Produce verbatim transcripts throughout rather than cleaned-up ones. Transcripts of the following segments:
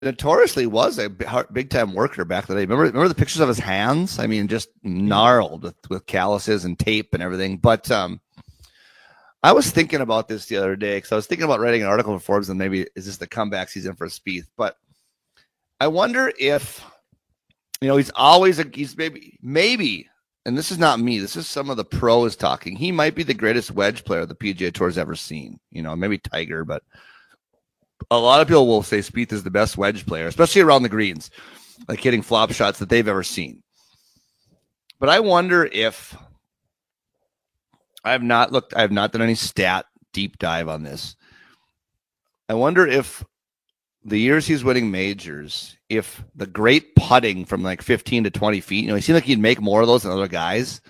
notoriously was a big time worker back in the day. Remember, remember the pictures of his hands? I mean, just gnarled with, with calluses and tape and everything. But um, I was thinking about this the other day because I was thinking about writing an article for Forbes and maybe is this the comeback season for Spieth? But I wonder if, you know, he's always a, he's maybe, maybe, and this is not me, this is some of the pros talking. He might be the greatest wedge player the P G A Tour's ever seen. You know, maybe Tiger, but a lot of people will say Spieth is the best wedge player, especially around the greens, like hitting flop shots that they've ever seen. But I wonder if, I have not looked, I have not done any stat deep dive on this. I wonder if the years he's winning majors, if the great putting from like fifteen to twenty feet, you know, he seemed like he'd make more of those than other guys.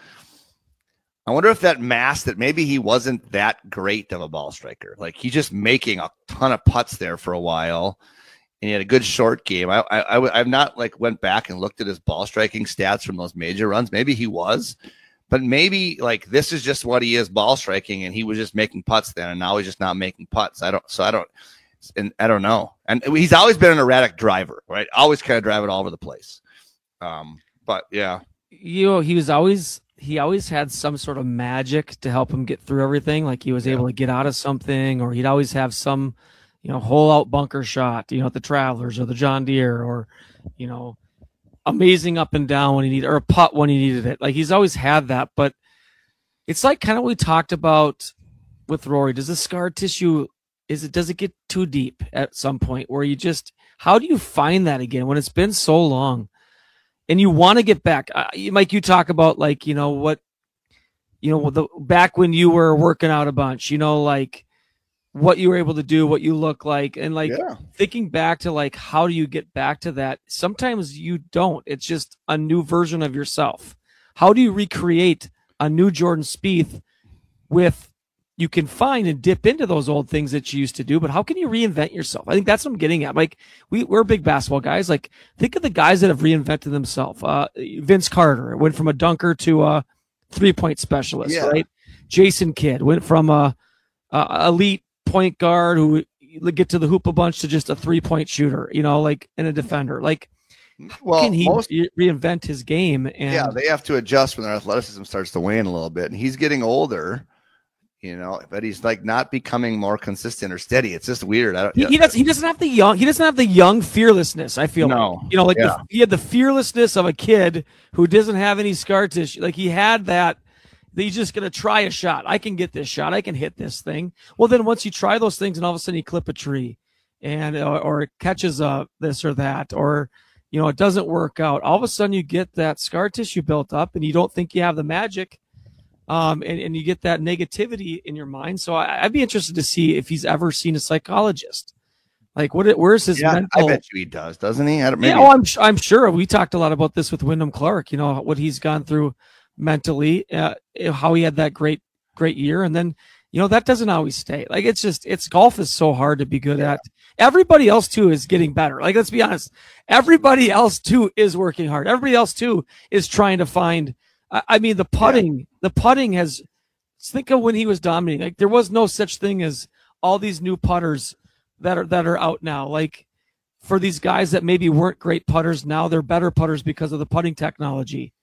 I wonder if that masked that maybe he wasn't that great of a ball striker. Like he's just making a ton of putts there for a while, and he had a good short game. I, I, I I've not like went back and looked at his ball striking stats from those major runs. Maybe he was, but maybe like this is just what he is ball striking, and he was just making putts then, and now he's just not making putts. I don't. So I don't. And I don't know. And he's always been an erratic driver, right? Always kind of driving all over the place. Um, but yeah, you know, he was always, he always had some sort of magic to help him get through everything. Like he was yeah. able to get out of something, or he'd always have some, you know, hole out bunker shot, you know, at the Travelers or the John Deere, or, you know, amazing up and down when he needed, or a putt when he needed it. Like he's always had that, but it's like kind of what we talked about with Rory. Does the scar tissue, Is it does it get too deep at some point where you just, how do you find that again when it's been so long and you want to get back? Uh, Mike, you talk about like, you know, what, you know, the back when you were working out a bunch, you know, like what you were able to do, what you look like, and like yeah. thinking back to like, how do you get back to that? Sometimes you don't. It's just a new version of yourself. How do you recreate a new Jordan Spieth with, you can find and dip into those old things that you used to do, but how can you reinvent yourself? I think that's what I'm getting at. Like we, we're big basketball guys. Like think of the guys that have reinvented themselves. Uh, Vince Carter went from a dunker to a three point specialist, yeah. right? Jason Kidd went from a, a elite point guard who get to the hoop a bunch to just a three point shooter, you know, like and a defender. Like, well, can he most, reinvent his game? And yeah, they have to adjust when their athleticism starts to wane a little bit, and he's getting older. You know, but he's like not becoming more consistent or steady. It's just weird. I don't, he, he doesn't. He doesn't have the young. He doesn't have the young fearlessness. I feel no. like you know, like yeah. the, he had the fearlessness of a kid who doesn't have any scar tissue. Like he had that. That he's just gonna try a shot. I can get this shot. I can hit this thing. Well, then once you try those things, and all of a sudden you clip a tree, and or, or it catches uh this or that, or you know it doesn't work out. All of a sudden you get that scar tissue built up, and you don't think you have the magic. Um, and, and you get that negativity in your mind. So I, I'd be interested to see if he's ever seen a psychologist. Like, what? Where's his yeah, mental? I bet you he does, doesn't he? I don't, maybe. Yeah, oh, I'm I'm sure. We talked a lot about this with Wyndham Clark. You know what he's gone through mentally, uh, how he had that great great year, and then you know that doesn't always stay. Like it's just it's golf is so hard to be good yeah. at. Everybody else too is getting better. Like let's be honest, everybody else too is working hard. Everybody else too is trying to find. I mean, the putting, yeah. the putting has, think of when he was dominating. Like there was no such thing as all these new putters that are, that are out now. Like for these guys that maybe weren't great putters, now they're better putters because of the putting technology.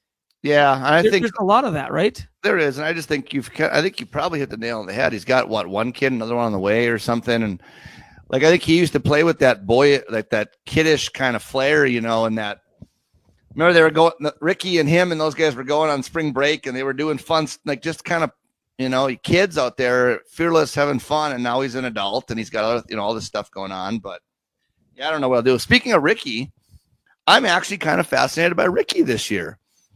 Yeah. And I there, think there's a lot of that, right? There is. And I just think you've, I think you probably hit the nail on the head. He's got what, one kid, another one on the way or something. And like, I think he used to play with that boy, like that kiddish kind of flair, you know, and that, remember they were going, Ricky and him and those guys were going on spring break and they were doing fun, like just kind of, you know, kids out there, fearless, having fun. And now he's an adult and he's got, other, you know, all this stuff going on. But yeah, I don't know what I'll do. Speaking of Ricky, I'm actually kind of fascinated by Ricky this year.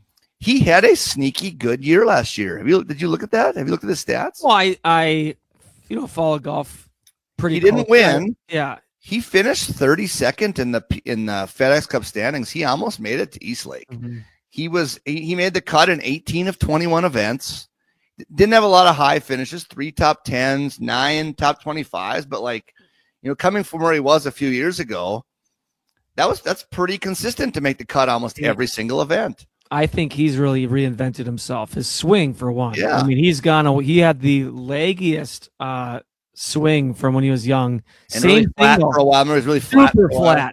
He had a sneaky good year last year. Have you, did you look at that? Have you looked at the stats? Well, I, I you know, follow golf pretty He didn't win. Yeah. He finished thirty-second in the in the FedEx Cup standings. He almost made it to Eastlake. Mm-hmm. He was he, he made the cut in eighteen of twenty-one events. Didn't have a lot of high finishes, three top tens, nine top twenty-fives, but like, you know, coming from where he was a few years ago, that was that's pretty consistent to make the cut almost yeah. every single event. I think he's really reinvented himself. His swing, for one. Yeah. I mean, he's gone. He had the leggiest uh, swing from when he was young. And Same really thing, flat though. for a while. I remember it was really flat. Super for a while. flat.